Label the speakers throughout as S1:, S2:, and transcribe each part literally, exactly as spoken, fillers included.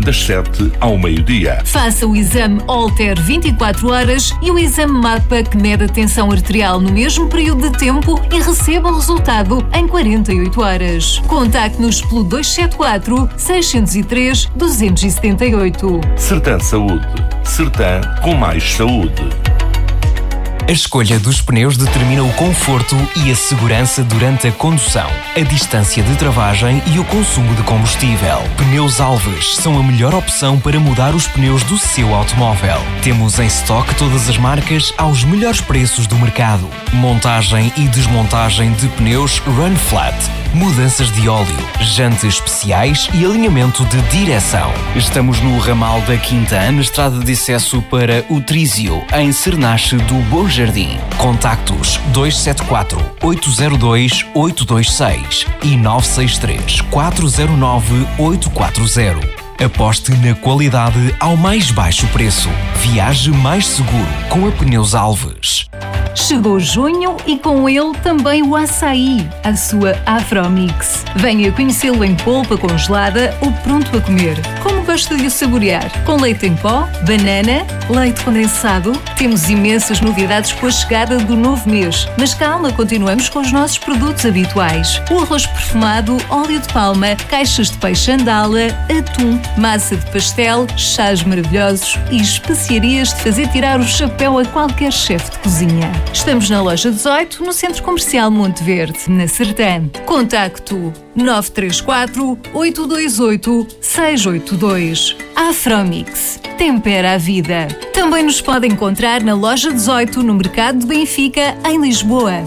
S1: das sete ao meio-dia.
S2: Faça o exame Holter vinte e quatro horas e o exame MAPA, que mede a tensão arterial no mesmo período de tempo, e receba o resultado em quarenta e oito horas. Contacte-nos pelo dois sete quatro, seis zero três, dois sete oito.
S1: Sertan Saúde. Sertan com mais saúde.
S3: A escolha dos pneus determina o conforto e a segurança durante a condução, a distância de travagem e o consumo de combustível. Pneus Alves são a melhor opção para mudar os pneus do seu automóvel. Temos em estoque todas as marcas aos melhores preços do mercado. Montagem e desmontagem de pneus Run Flat, mudanças de óleo, jantes especiais e alinhamento de direção. Estamos no ramal da Quinta, na estrada de acesso para o Trísio, em Cernache do Bom Jardim. Contactos dois sete quatro, oito zero dois, oito dois seis e nove seis três, quatro zero nove, oito quatro zero. Aposte na qualidade ao mais baixo preço. Viaje mais seguro com a Pneus Alves.
S2: Chegou junho e com ele também o açaí, a sua Afromix. Venha conhecê-lo em polpa congelada ou pronto a comer. Como gosta de o saborear? Com leite em pó, banana, leite condensado? Temos imensas novidades com a chegada do novo mês. Mas calma, continuamos com os nossos produtos habituais. O arroz perfumado, óleo de palma, caixas de peixe andala, atum, massa de pastel, chás maravilhosos e especiarias de fazer tirar o chapéu a qualquer chefe de cozinha. Estamos na loja dezoito, no Centro Comercial Monte Verde, na Sertã. Contacto nove três quatro, oito dois oito, seis oito dois. Afromix. Tempera a vida. Também nos pode encontrar na loja dezoito, no Mercado de Benfica, em Lisboa.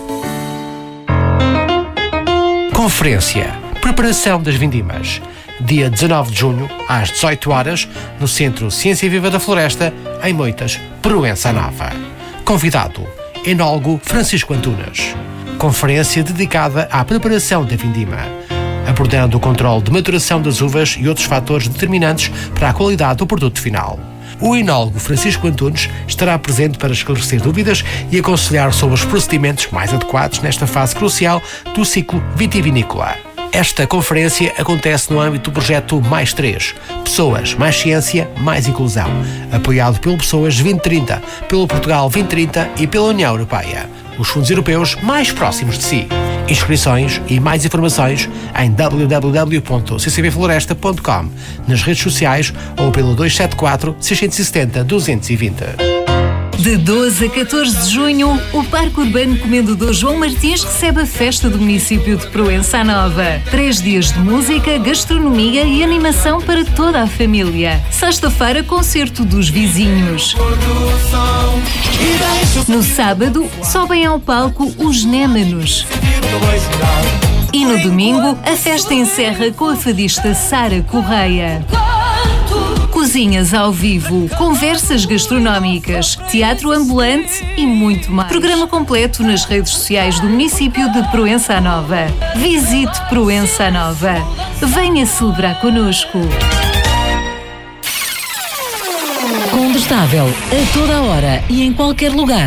S4: Conferência. Preparação das vindimas. Dia dezanove de junho, às dezoito horas, no Centro Ciência Viva da Floresta, em Moitas, Proença Nova. Convidado, enólogo Francisco Antunes. Conferência dedicada à preparação da vindima, abordando o controle de maturação das uvas e outros fatores determinantes para a qualidade do produto final. O enólogo Francisco Antunes estará presente para esclarecer dúvidas e aconselhar sobre os procedimentos mais adequados nesta fase crucial do ciclo vitivinícola. Esta conferência acontece no âmbito do projeto Mais três, Pessoas, Mais Ciência, Mais Inclusão, apoiado pelo Pessoas vinte trinta, pelo Portugal vinte trinta e pela União Europeia, os fundos europeus mais próximos de si. Inscrições e mais informações em w w w ponto c c b floresta ponto com, nas redes sociais ou pelo dois sete quatro, seis sete zero, dois dois zero.
S2: De doze a catorze de junho, o Parque Urbano Comendador João Martins recebe a festa do município de Proença Nova. Três dias de música, gastronomia e animação para toda a família. Sexta-feira, concerto dos vizinhos. No sábado, sobem ao palco os Némanos. E no domingo, a festa encerra com a fadista Sara Correia. Cozinhas ao vivo, conversas gastronómicas, teatro ambulante e muito mais. Programa completo nas redes sociais do município de Proença Nova. Visite Proença Nova. Venha celebrar connosco.
S5: Condestável, a toda a hora e em qualquer lugar.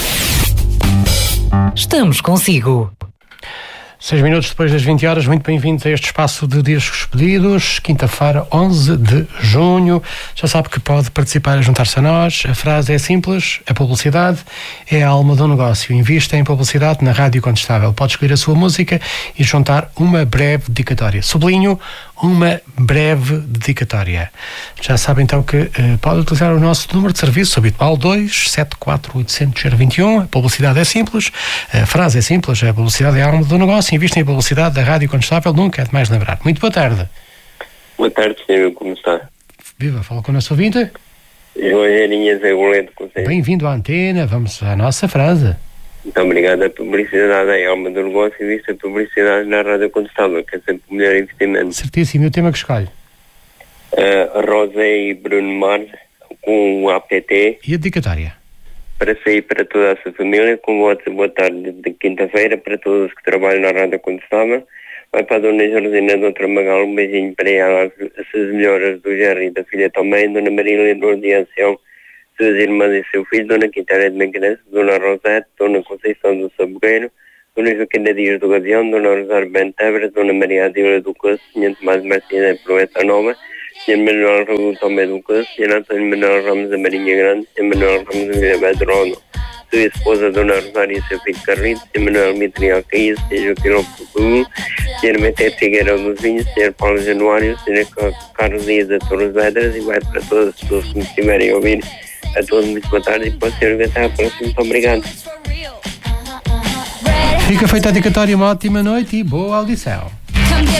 S5: Estamos consigo.
S4: Seis minutos depois das vinte horas, muito bem-vindos a este espaço de discos pedidos, quinta-feira, onze de junho. Já sabe que pode participar e juntar-se a nós. A frase é simples: a publicidade é a alma do negócio. Invista em publicidade na Rádio Condestável. Pode escolher a sua música e juntar uma breve dedicatória. Sublinho, uma breve dedicatória. Já sabe então que uh, pode utilizar o nosso número de serviço habitual dois sete quatro, oito zero zero, dois um. A publicidade é simples, a frase é simples, a publicidade é a alma do negócio. Invista em publicidade da Rádio Condestável, nunca é demais lembrar. Muito boa tarde.
S6: Boa tarde, senhor, como está?
S4: Viva, fala com o nosso ouvinte.
S6: João Gerinha Zé Goledo, consegue?
S4: Bem-vindo à antena, vamos à nossa frase.
S6: Muito obrigado. A publicidade é a alma do negócio e vista a publicidade na Rádio Condestável, que é sempre o melhor investimento.
S4: Certíssimo. E o tema que escolhe?
S6: Uh, Rosa e Bruno Mars, com o A P T.
S4: E a dedicatória?
S6: Para sair para toda a sua família, com votos boa tarde de quinta-feira, para todos os que trabalham na Rádio Condestável. Vai para a Dona Jordina, Doutora Magal, um beijinho para ela, as suas melhoras do Jerry e da filha também, Dona Marília de Ancião, suas irmãs e seu filho, Dona Quitéria de Menguense, Dona Rosete, Dona Conceição do Sabogueiro, Dona Joaquina Dias do Gavião, Dona Rosário Bentebra, Dona Maria Adília do Coço, Senhor Tomás Martins de Proença Nova, senhor Manuel Raul Tomé Lucas, senhor António Manuel Ramos da Marinha Grande, senhor Manuel Ramos da Vila Bedrono, sua esposa Dona Rosário e seu filho Carlito, senhor Manuel Mitrial Caís, senhor Joaquim Lopes Pulu, senhor Meté Figueira dos Vinhos, senhor Paulo Januário, senhor Carlos Dias da Torres Vedras, e vai para todas as pessoas que me estiverem a ouvir. A todos muito boa tarde e pode ser até à próxima. Muito obrigado.
S4: Fica feita a dedicatória, uma ótima noite e boa audição.